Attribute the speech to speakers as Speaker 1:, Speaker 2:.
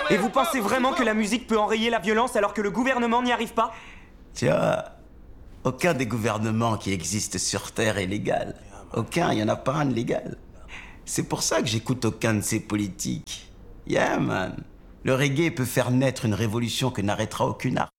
Speaker 1: Et vous pensez vraiment que la musique peut enrayer la violence alors que le gouvernement n'y arrive pas?
Speaker 2: Tu vois, aucun des gouvernements qui existent sur Terre est légal. Aucun, il n'y en a pas un de légal. C'est pour ça que j'écoute aucun de ces politiques. Yeah, man. Le reggae peut faire naître une révolution que n'arrêtera aucune art.